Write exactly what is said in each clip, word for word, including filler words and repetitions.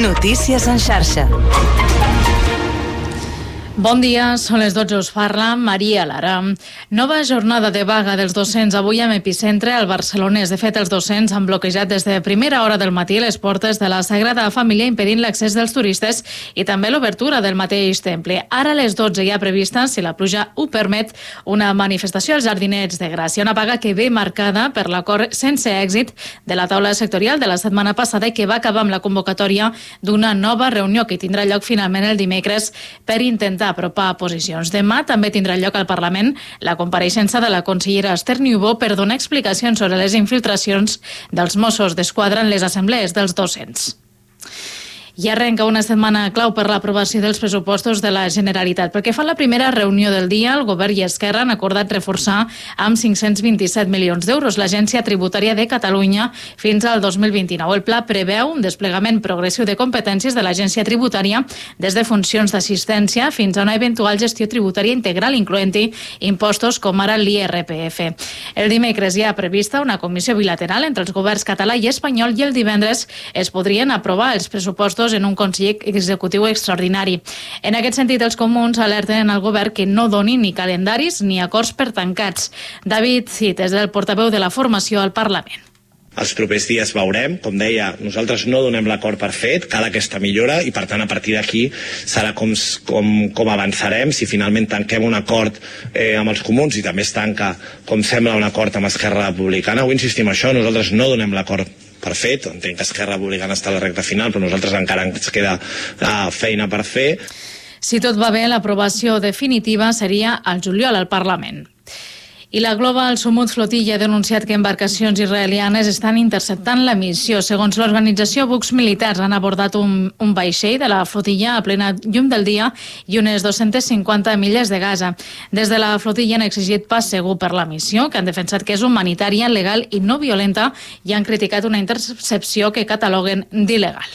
Notícies en xarxa. Bon dia, són les dotze, us parla Maria Lara. Nova jornada de vaga dels docents avui amb epicentre al Barcelonès. De fet, els docents han bloquejat des de primera hora del matí les portes de la Sagrada Família, impedint l'accés dels turistes i també l'obertura del mateix temple. Ara a les dotze hi ha prevista, si la pluja ho permet, una manifestació als Jardinets de Gràcia. Una vaga que ve marcada per l'acord sense èxit de la taula sectorial de la setmana passada i que va acabar amb la convocatòria d'una nova reunió que tindrà lloc finalment el dimecres per intentar apropar posicions. Demà també tindrà lloc al Parlament la compareixença de la consellera Esther Niubó per donar explicacions sobre les infiltracions dels Mossos d'Esquadra en les assemblees dels docents. I arrenca una setmana clau per l'aprovació dels pressupostos de la Generalitat. Pel que fa a la primera reunió del dia, el Govern i Esquerra han acordat reforçar amb cinc-cents vint-i-set milions d'euros l'Agència Tributària de Catalunya fins al dos mil vint-i-nou. El pla preveu un desplegament progressiu de competències de l'Agència Tributària des de funcions d'assistència fins a una eventual gestió tributària integral, incloent-hi impostos com ara l'I R P F. El dimecres hi ha prevista una comissió bilateral entre els governs català i espanyol i el divendres es podrien aprovar els pressupostos en un Consell Executiu extraordinari. En aquest sentit, els comuns alerten al govern que no doni ni calendaris ni acords per tancats. David Cid és el portaveu de la formació al Parlament. Els propers dies veurem, com deia, nosaltres no donem l'acord per fet, cal aquesta millora i per tant a partir d'aquí serà com, com, com avançarem. Si finalment tanquem un acord eh, amb els comuns i també es tanca, com sembla, un acord amb Esquerra Republicana, ho insistim en això, nosaltres no donem l'acord per fet, entenc que Esquerra Republicana està a la recta final, però nosaltres encara ens queda uh, feina per fer. Si tot va bé, l'aprovació definitiva seria al juliol al Parlament. I la Global Sumut Flotilla ha denunciat que embarcacions israelianes estan interceptant la missió. Segons l'organització, bucs militars han abordat un, un vaixell de la flotilla a plena llum del dia i unes dues-centes cinquanta milles de Gaza. Des de la flotilla han exigit pas segur per la missió, que han defensat que és humanitària, legal i no violenta, i han criticat una intercepció que cataloguen d'il·legal.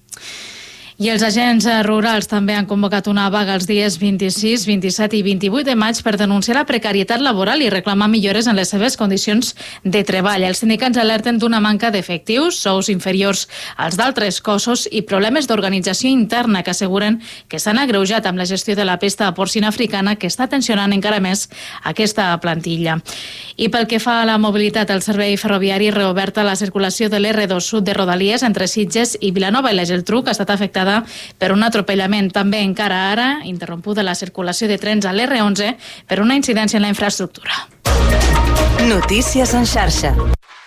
I els agents rurals també han convocat una vaga els dies vint-i-sis, vint-i-set i vint-i-vuit de maig per denunciar la precarietat laboral i reclamar millores en les seves condicions de treball. Els sindicats alerten d'una manca d'efectius, sous inferiors als d'altres cossos i problemes d'organització interna que asseguren que s'han agreujat amb la gestió de la pesta porcina africana que està tensionant encara més aquesta plantilla. I pel que fa a la mobilitat, el servei ferroviari reoberta la circulació de l'R dos Sud de Rodalies entre Sitges i Vilanova i la Geltrú, que ha estat afectada per un atropellament. També encara ara interrompuda la circulació de trens a l'R onze per una incidència en la infraestructura. Notícies en xarxa.